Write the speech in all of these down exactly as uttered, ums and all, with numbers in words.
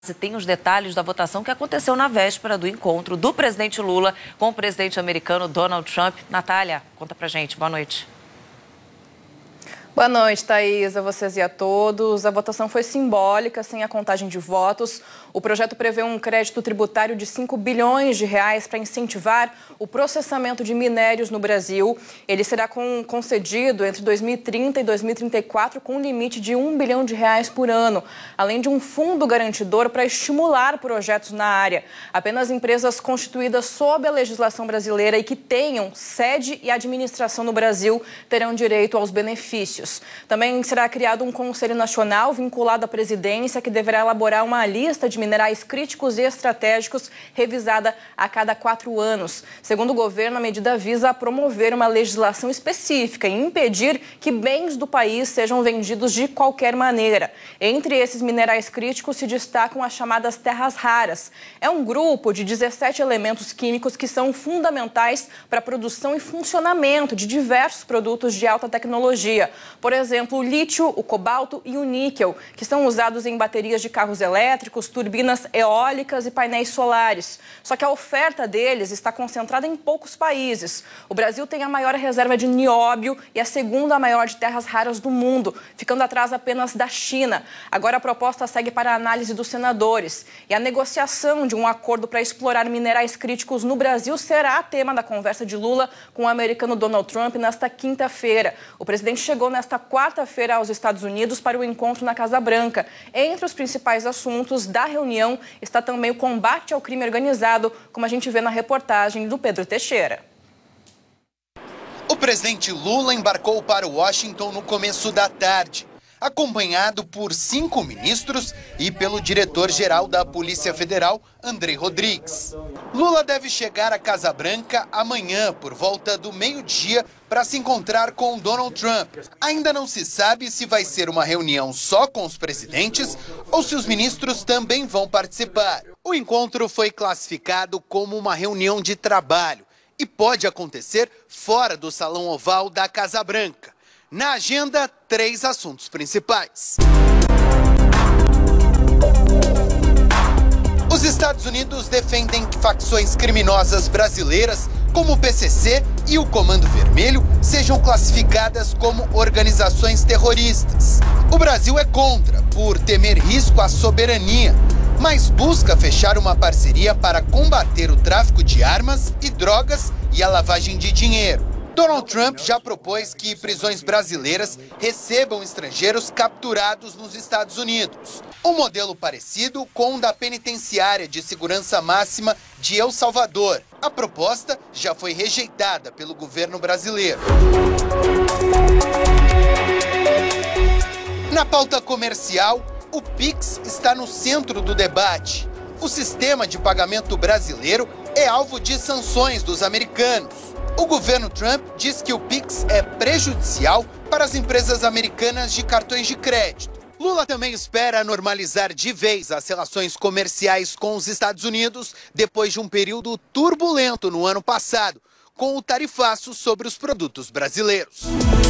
Você tem os detalhes da votação que aconteceu na véspera do encontro do presidente Lula com o presidente americano Donald Trump. Natália, conta pra gente. Boa noite. Boa noite, Thaís, a vocês e a todos. A votação foi simbólica, sem a contagem de votos. O projeto prevê um crédito tributário de cinco bilhões de reais para incentivar o processamento de minérios no Brasil. Ele será com, concedido entre dois mil e trinta e dois mil e trinta e quatro com um limite de um bilhão de reais por ano, além de um fundo garantidor para estimular projetos na área. Apenas empresas constituídas sob a legislação brasileira e que tenham sede e administração no Brasil terão direito aos benefícios. Também será criado um Conselho Nacional vinculado à presidência que deverá elaborar uma lista de minerais críticos e estratégicos revisada a cada quatro anos. Segundo o governo, a medida visa promover uma legislação específica e impedir que bens do país sejam vendidos de qualquer maneira. Entre esses minerais críticos se destacam as chamadas terras raras. É um grupo de dezessete elementos químicos que são fundamentais para a produção e funcionamento de diversos produtos de alta tecnologia. Por exemplo, o lítio, o cobalto e o níquel, que são usados em baterias de carros elétricos, turbinas eólicas e painéis solares. Só que a oferta deles está concentrada em poucos países. O Brasil tem a maior reserva de nióbio e a segunda maior de terras raras do mundo, ficando atrás apenas da China. Agora a proposta segue para a análise dos senadores. E a negociação de um acordo para explorar minerais críticos no Brasil será tema da conversa de Lula com o americano Donald Trump nesta quinta-feira. O presidente chegou nesta quarta-feira aos Estados Unidos para o encontro na Casa Branca. Entre os principais assuntos da reunião está também o combate ao crime organizado, como a gente vê na reportagem do Pedro Teixeira. O presidente Lula embarcou para Washington no começo da tarde, acompanhado por cinco ministros e pelo diretor-geral da Polícia Federal, André Rodrigues. Lula deve chegar à Casa Branca amanhã, por volta do meio-dia, para se encontrar com Donald Trump. Ainda não se sabe se vai ser uma reunião só com os presidentes ou se os ministros também vão participar. O encontro foi classificado como uma reunião de trabalho e pode acontecer fora do Salão Oval da Casa Branca. Na agenda, três assuntos principais. Os Estados Unidos defendem que facções criminosas brasileiras, como o P C C e o Comando Vermelho, sejam classificadas como organizações terroristas. O Brasil é contra, por temer risco à soberania, mas busca fechar uma parceria para combater o tráfico de armas e drogas e a lavagem de dinheiro. Donald Trump já propôs que prisões brasileiras recebam estrangeiros capturados nos Estados Unidos. Um modelo parecido com o da penitenciária de segurança máxima de El Salvador. A proposta já foi rejeitada pelo governo brasileiro. Na pauta comercial, o Pix está no centro do debate. O sistema de pagamento brasileiro é alvo de sanções dos americanos. O governo Trump diz que o Pix é prejudicial para as empresas americanas de cartões de crédito. Lula também espera normalizar de vez as relações comerciais com os Estados Unidos depois de um período turbulento no ano passado, com o tarifaço sobre os produtos brasileiros.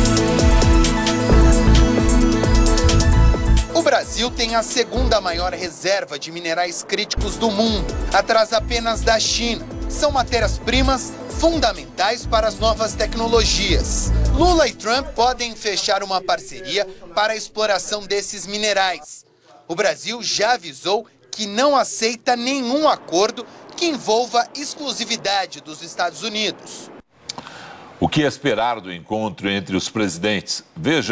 O Brasil tem a segunda maior reserva de minerais críticos do mundo, atrás apenas da China. São matérias-primas fundamentais para as novas tecnologias. Lula e Trump podem fechar uma parceria para a exploração desses minerais. O Brasil já avisou que não aceita nenhum acordo que envolva exclusividade dos Estados Unidos. O que esperar do encontro entre os presidentes? Veja.